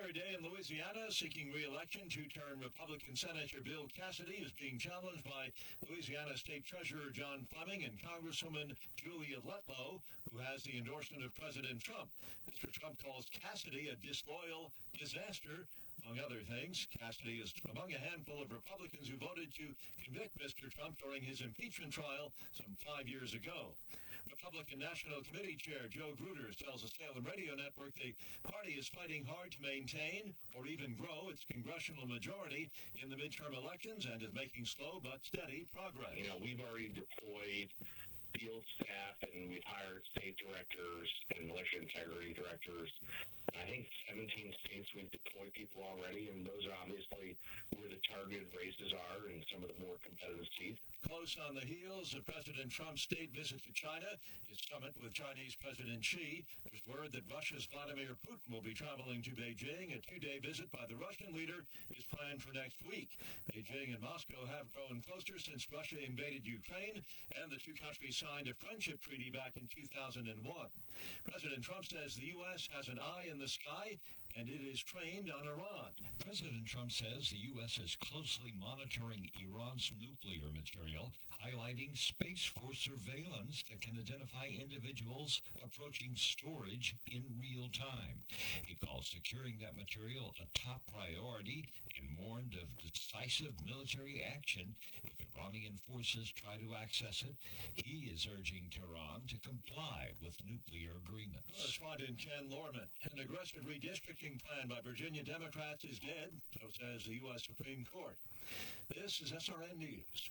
Third day in Louisiana, seeking re-election, two-term Republican Senator Bill Cassidy is being challenged by Louisiana State Treasurer John Fleming and Congresswoman Julia Letlow, who has the endorsement of President Trump. Mr. Trump calls Cassidy a disloyal disaster. Among other things, Cassidy is among a handful of Republicans who voted to convict Mr. Trump during his impeachment trial some 5 years ago. Republican National Committee Chair Joe Gruters tells the Salem Radio Network the party is fighting hard to maintain or even grow its congressional majority in the midterm elections and is making slow but steady progress. We've already deployed field staff and we've hired state directors and election integrity directors. I think 17 states we've deployed people already, and those are obviously where the targeted races are in some of the more competitive seats. Close on the heels of President Trump's state visit to China, his summit with Chinese President Xi, there's word that Russia's Vladimir Putin will be traveling to Beijing. A two-day visit by the Russian leader is planned for next week. Beijing and Moscow have grown closer since Russia invaded Ukraine, and the two countries signed a friendship treaty back in 2001. President Trump says the U.S. has an eye in the sky, and it is trained on Iran. President Trump says the U.S. is closely monitoring Iran's nuclear material, highlighting space force surveillance that can identify individuals approaching storage in real time. He calls securing that material a top priority and warned of decisive military action if Iranian forces try to access it. He is urging Tehran to comply with nuclear agreements. Correspondent Ken Lorman. An aggressive redistricting plan by Virginia Democrats is dead, so says the U.S. Supreme Court. This is SRN News.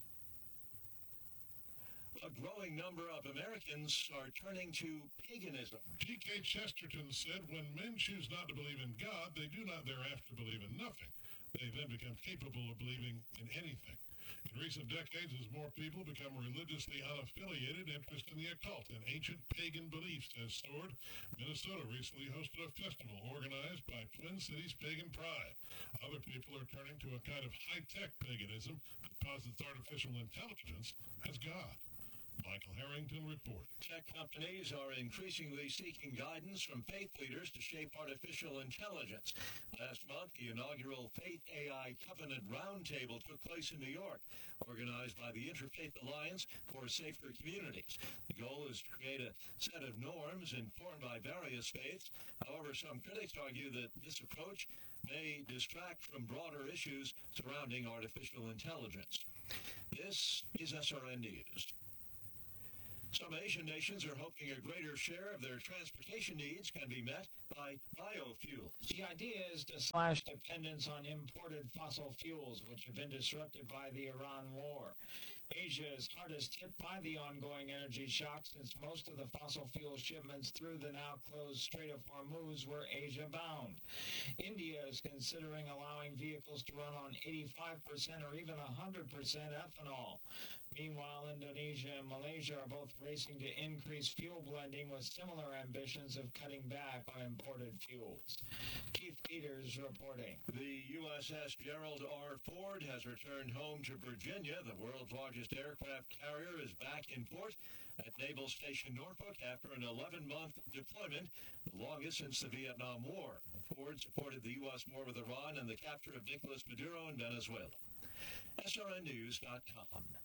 A growing number of Americans are turning to paganism. G.K. Chesterton said, when men choose not to believe in God, they do not thereafter believe in nothing. They then become capable of believing in anything. In recent decades, as more people become religiously unaffiliated, interest in the occult and ancient pagan beliefs has soared. Minnesota recently hosted a festival organized by Twin Cities Pagan Pride. Other people are turning to a kind of high-tech paganism that posits artificial intelligence as God. Michael Harrington reporting. Tech companies are increasingly seeking guidance from faith leaders to shape artificial intelligence. Last month, the inaugural Faith AI Covenant Roundtable took place in New York, organized by the Interfaith Alliance for Safer Communities. The goal is to create a set of norms informed by various faiths. However, some critics argue that this approach may distract from broader issues surrounding artificial intelligence. This is SRN News. Some Asian nations are hoping a greater share of their transportation needs can be met by biofuels. The idea is to slash dependence on imported fossil fuels, which have been disrupted by the Iran war. Asia is hardest hit by the ongoing energy shock since most of the fossil fuel shipments through the now closed Strait of Hormuz were Asia-bound. India is considering allowing vehicles to run on 85% or even 100% ethanol. Meanwhile, Indonesia and Malaysia are both racing to increase fuel blending with similar ambitions of cutting back on imported fuels. Keith Peters reporting. The USS Gerald R. Ford has returned home to Virginia. The world's largest aircraft carrier is back in port at Naval Station Norfolk after an 11-month deployment, the longest since the Vietnam War. Ford supported the U.S. war with Iran and the capture of Nicolas Maduro in Venezuela. SRNnews.com.